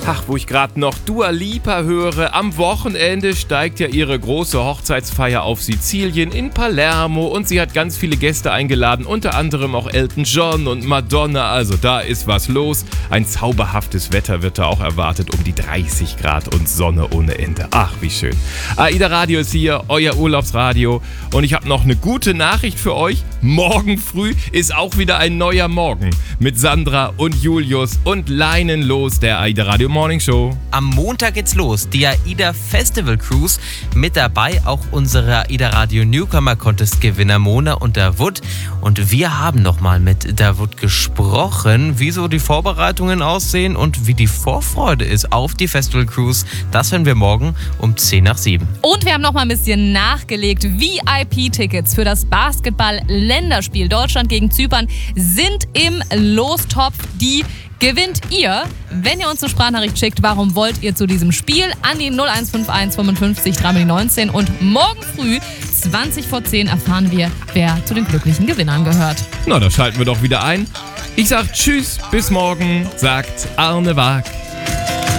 Ach, wo ich gerade noch Dua Lipa höre, am Wochenende steigt ja ihre große Hochzeitsfeier auf Sizilien in Palermo und sie hat ganz viele Gäste eingeladen, unter anderem auch Elton John und Madonna, also da ist was los. Ein zauberhaftes Wetter wird da auch erwartet, um die 30 Grad und Sonne ohne Ende. Ach, wie schön. AIDA Radio ist hier, euer Urlaubsradio und ich habe noch eine gute Nachricht für euch. Morgen früh ist auch wieder ein neuer Morgen mit Sandra und Julius und leinenlos der AIDA Radio Morning Show. Am Montag geht's los, die AIDA Festival Cruise. Mit dabei auch unsere AIDA Radio Newcomer Contest Gewinner Mona und Davut. Und wir haben nochmal mit Davut gesprochen, wie so die Vorbereitungen aussehen und wie die Vorfreude ist auf die Festival Cruise. Das hören wir morgen um 10 nach 7. Und wir haben nochmal ein bisschen nachgelegt. VIP-Tickets für das Basketball-Länderspiel Deutschland gegen Zypern sind im Lostopf. Die gewinnt ihr, wenn ihr uns eine Sprachnachricht schickt. Warum wollt ihr zu diesem Spiel? An die 0151 55 319. Und morgen früh, 20 vor 10, erfahren wir, wer zu den glücklichen Gewinnern gehört. Na, da schalten wir doch wieder ein. Ich sag Tschüss, bis morgen, sagt Arne Waag.